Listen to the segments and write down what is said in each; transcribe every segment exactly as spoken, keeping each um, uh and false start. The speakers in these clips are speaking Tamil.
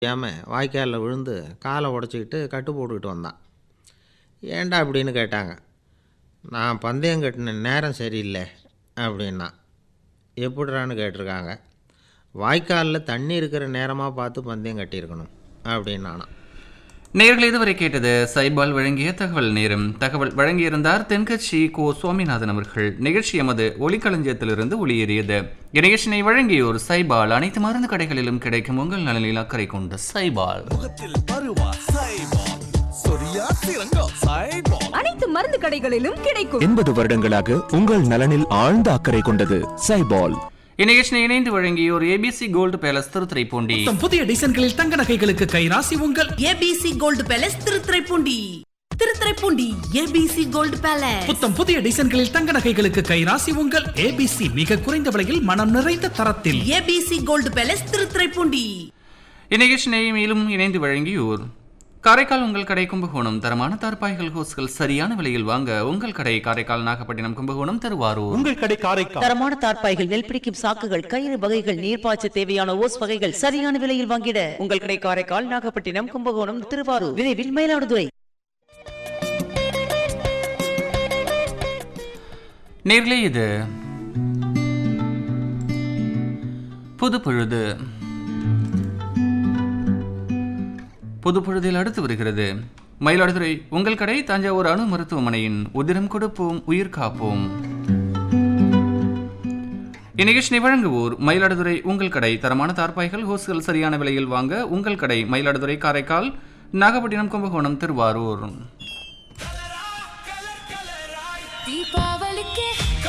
தெரியாம வாய்க்காலில் விழுந்து காலை உடச்சிக்கிட்டு கட்டு போட்டுக்கிட்டு வந்தான். ஏன்டா அப்படின்னு கேட்டாங்க. நான் பந்தயம் கட்டின நேரம் சரியில்லை அப்படின்னா. எப்படிறான்னு கேட்டிருக்காங்க. வாய்க்காலில் தண்ணி இருக்கிற நேரமாக பார்த்து பந்தயம் கட்டியிருக்கணும் அப்படின்னானா. நேர்கள் இதுவரை கேட்டது சைபால் வழங்கிய தகவல் நேரம். தகவல் வழங்கியிருந்தார் தென்கட்சி கோ சுவாமிநாதன் அவர்கள். நிகழ்ச்சி எமது ஒளிக்களஞ்சியத்திலிருந்து ஒளியேறியது. இந்நிகழ்ச்சியை வழங்கியோர் சைபால். அனைத்து மருந்து கடைகளிலும் கிடைக்கும் உங்கள் நலனில் அக்கறை கொண்ட சைபால். அனைத்து மருந்து கடைகளிலும் கிடைக்கும். எண்பது வருடங்களாக உங்கள் நலனில் ஆழ்ந்த அக்கறை கொண்டது சைபால். இந்நிகழ்ச்சியை இணைந்து வழங்கியோர் ஏபிசி கோல்டு பேலஸ் திருத்துறைப்பூண்டி. புதிய டிசைன்களில் தங்க நகைகளுக்கு கைராசி உங்கள் ABC gold palace Thiruthuraipoondi. Thiruthuraipoondi ABC gold palace. புத்தம் புதிய டிசைன்களில் தங்க நகைகளுக்கு கைராசி உங்கள் ஏபிசி. மிக குறைந்த விலையில் மனம் நிறைந்த தரத்தில் ஏபிசி கோல்டு பேலஸ் திருத்துறைப்பூண்டி. இந்நிகழ்ச்சியை மேலும் இணைந்து வழங்கியோர் காரைக்கால் உங்கள் கடை கும்பகோணம். தரமான தார்பாய்கள் ஹோஸ்கள் சரியான விலையில் வாங்க உங்கள் கடை காரைக்கால், நாகப்பட்டினம், கும்பகோணம், திருவாரூர். உங்கள் கடை காரைக்கால். தரமான தார்பாய்கள், நெல் பிடிக்கும் சாக்குகள், கயிறு வகைகள், நீர்ப்பாய்ச்ச தேவையான ஓஸ் வகைகள் சரியான விலையில் வாங்கிட உங்கள் கடை காரைக்கால், நாகப்பட்டினம், கும்பகோணம், திருவாரூர். விரைவில் மயிலாடுதுறை. நேர்களே, இது புது பொழுது. புது பொழுதில் அடுத்து வருகிறது மயிலாடுதுறை உங்கள் கடை தஞ்சாவூர் அணு மருத்துவமனையின் உதிரம் கொடுப்போம் உயிர் காப்போம். இந்நிகழ்ச்சியை வழங்குவோர் மயிலாடுதுறை உங்கள் கடை. தரமான தார்பாய்கள் ஹோஸ்கள் சரியான விலையில் வாங்க உங்கள் கடை மயிலாடுதுறை, காரைக்கால், நாகப்பட்டினம், கும்பகோணம், திருவாரூர். தீபாவளிக்கு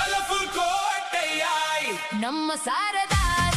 நம்ம சாரதா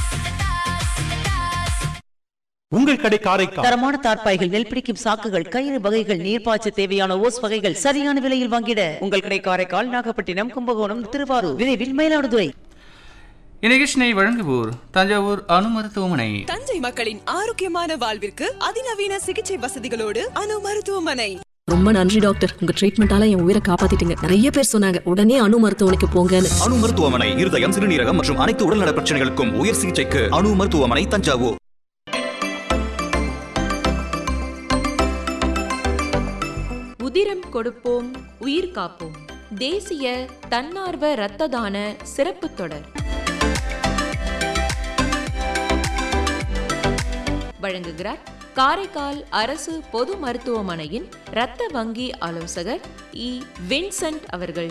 உங்கள் கடை காரைக்கால். தரமான தார்பாய்கள், நெல் பிடிக்கும் சாக்குகள், கயிறு வகைகள், நீர்ப்பாய்ச்ச தேவையான ஓஸ் வகைகள் சரியான விலையில் வாங்கிட உங்கள் கடை காரைக்கால், நாகப்பட்டினம், கும்பகோணம், திருவாரூர். விரைவில் மயிலாடுதுறை. இந்நிகழ்ச்சியை வழங்குவோர் தஞ்சாவூர் அணு மருத்துவமனை. தஞ்சை மக்களின் ஆரோக்கியமான வாழ்விற்கு அதிநவீன சிகிச்சை வசதிகளோடு அணு மருத்துவமனை. ரொம்ப நன்றி டாக்டர், உங்க ட்ரீட்மெண்டால என் உயிரை காப்பாத்திட்டீங்க. நிறைய பேர் சொன்னாங்க உடனே அணு மருத்துவமனைக்கு போங்கன்னு. அணு மருத்துவமனை இருதயம், சிறுநீரகம் மற்றும் அனைத்து உடல்நல பிரச்சனைகளுக்கும் உயர் சிகிச்சைக்கு அணு மருத்துவமனை, தஞ்சாவூர். உதிரம் கொடுப்போம் உயிர் காப்போம் தேசிய தன்னார்வ இரத்த தான சிறப்பு தொடர். வழங்குகிறார் காரைக்கால் அரசு பொது மருத்துவமனையின் இரத்த வங்கி ஆலோசகர் இ வின்சென்ட் அவர்கள்.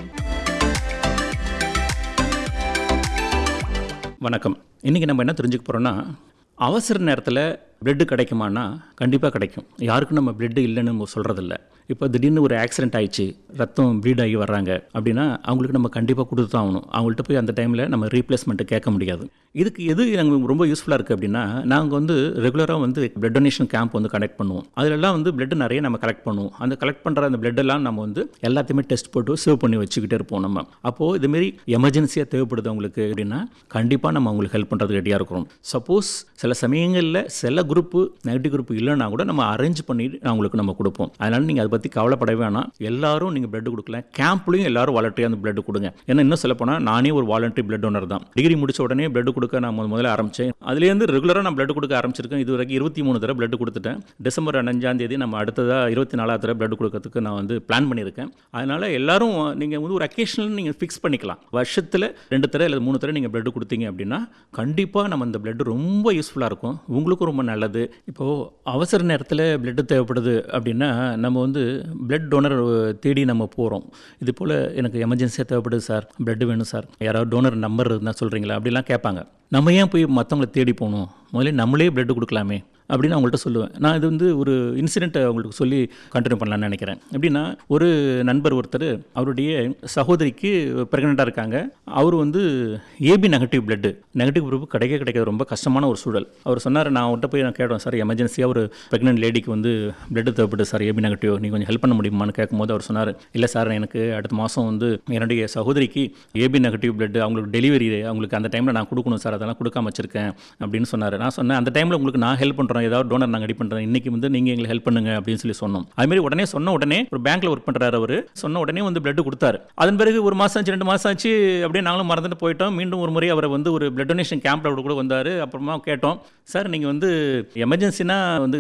வணக்கம். இன்றைக்கி நம்ம என்ன தெரிஞ்சுக்க போகிறோன்னா, அவசர நேரத்தில் பிளட்டு கிடைக்குமானா கண்டிப்பாக கிடைக்கும். யாருக்கும் நம்ம பிளட்டு இல்லைன்னு நம்ம சொல்கிறதில்ல. இப்போ திடீர்னு ஒரு ஆக்சிடென்ட் ஆகிடுச்சு, ரத்தம் ப்ளீட் ஆகி வர்றாங்க அப்படின்னா அவங்களுக்கு நம்ம கண்டிப்பாக கொடுத்து தான் ஆகணும். அவங்கள்ட்ட போய் அந்த டைமில் நம்ம ரீப்ளேஸ்மெண்ட்டு கேட்க முடியாது. இதுக்கு எது எங்களுக்கு ரொம்ப யூஸ்ஃபுல்லாக இருக்குது அப்படின்னா, நாங்கள் வந்து ரெகுலராக வந்து பிளட் டொனேஷன் கேம்ப் வந்து கனெக்ட் பண்ணுவோம். அதிலெல்லாம் வந்து பிளட்டு நிறைய நம்ம கலெக்ட் பண்ணுவோம். அந்த கலெக்ட் பண்ணுற அந்த பிளட்டெல்லாம் நம்ம வந்து எல்லாத்தையுமே டெஸ்ட் போட்டு சேவ் பண்ணி வச்சுக்கிட்டே இருப்போம். நம்ம அப்போது இதுமாரி எமர்ஜென்சியாக தேவைப்படுது அவங்களுக்கு அப்படின்னா கண்டிப்பாக நம்ம அவங்களுக்கு ஹெல்ப் பண்ணுறது ரெடியாக இருக்கிறோம். சப்போஸ் சில சமயங்களில் சில குரூப்பு நெகட்டிவ் குரூப் இல்லைன்னா கூட நம்ம அரேஞ்ச் பண்ணிட்டு அவங்களுக்கு நம்ம கொடுப்போம். அதனால் நீங்கள் அதை பற்றி கவலைப்படவே வேணாம். எல்லாரும் நீங்கள் பிளட் கொடுக்கல, கேம்ப்லையும் எல்லாரும் வாலண்டரியாக அந்த பிளட் கொடுங்க. ஏன்னா இன்னும் சொல்ல போனால் நானே ஒரு வாலண்டரி பிளட் டோனர் தான். டிகிரி முடிச்ச உடனே பிளட் கொடுக்க நான் முதல்ல ஆரம்பித்தேன். அதுலேருந்து ரெகுலராக நான் பிளட் கொடுக்க ஆரம்பிச்சிருக்கேன். இது வரைக்கும் இருபத்தி மூணு தடவை பிளட் கொடுத்துட்டேன். டிசம்பர் அஞ்சாம் தேதி நம்ம அடுத்ததாக இருபத்தி நாலாவது தடவை பிளட் கொடுக்கறதுக்கு நான் வந்து பிளான் பண்ணியிருக்கேன். அதனால் எல்லாரும் நீங்கள் வந்து ஒரு அக்கேஷனல் நீங்கள் ஃபிக்ஸ் பண்ணிக்கலாம். வருஷத்தில் ரெண்டு தடவை இல்லை மூணு தடவை நீங்கள் பிளட் கொடுத்தீங்க அப்படின்னா கண்டிப்பாக நம்ம அந்த பிளட் ரொம்ப யூஸ்ஃபுல்லாக இருக்கும், உங்களுக்கும் ரொம்ப நல்லது. இப்போது அவசர நேரத்தில் பிளட்டு தேவைப்படுது அப்படின்னா நம்ம வந்து பிளட் டோனர் தேடி நம்ம போகிறோம். இது போல் எனக்கு எமர்ஜென்சியாக தேவைப்படுது சார், பிளட் வேணும் சார், யாராவது டோனர் நம்பர் இருந்தால் சொல்கிறீங்களா அப்படிலாம் கேட்பாங்க. நம்ம ஏன் போய் மற்றவங்களை தேடி போகணும், முதல்ல நம்மளே பிளட் கொடுக்கலாமே அப்படின்னு அவங்கள்ட்ட சொல்லுவேன். நான் இது வந்து ஒரு இன்சிடென்ட்டை அவங்களுக்கு சொல்லி கண்டினியூ பண்ணலான்னு நினைக்கிறேன். எப்படின்னா, ஒரு நண்பர் ஒருத்தர் அவருடைய சகோதரிக்கு ப்ரெக்னெண்ட்டாக இருக்காங்க. அவர் வந்து AB negative blood negative group கிடைக்க கிடைக்க ரொம்ப கஷ்டமான ஒரு சூழல். அவர் சொன்னார், நான் அவர்கிட்ட போய் நான் கேட்டோம், சார் எமர்ஜென்சியாக ஒரு ப்ரெக்னென்ட் லேடிக்கு வந்து பிளட்டு தேவைப்படுது சார், ஏபி நெகட்டிவ், நீங்கள் கொஞ்சம் ஹெல்ப் பண்ண முடியுமான்னு கேட்கும்போது அவர் சொன்னார், இல்லை சார் எனக்கு அடுத்த மாதம் வந்து என்னுடைய சகோதரிக்கு ஏபி நெகட்டிவ் பிளட்டு அவங்களுக்கு டெலிவரி, அவங்களுக்கு அந்த டைமில் நான் கொடுக்கணும் சார், அதெல்லாம் கொடுக்காம வச்சிருக்கேன் அப்படின்னு சொன்னார். நான் சொன்னேன், அந்த டைமில் உங்களுக்கு நான் ஹெல்ப் பண்ணுறேன், ஏதாவது டோனர் நாங்கள் ரெடி பண்ணுறோம், இன்றைக்கி வந்து நீங்கள் எங்களுக்கு ஹெல்ப் பண்ணுங்க அப்படின்னு சொல்லி சொன்னோம். அதுமாதிரி உடனே சொன்ன உடனே ஒரு பேங்க்கில் ஒர்க் பண்ணுறாரு அவர், சொன்ன உடனே வந்து பிளட் கொடுத்தாரு. அதன் பிறகு ஒரு மாதம் ஆச்சு, ரெண்டு மாதம் ஆச்சு, அப்படியே நாங்களும் மறந்துட்டு போயிட்டோம். மீண்டும் ஒரு முறை அவரை வந்து ஒரு பிளட் டொனேஷன் கேம்பில் கூட வந்தார். அப்புறமா கேட்டோம், சார் நீங்கள் வந்து எமர்ஜென்சினா வந்து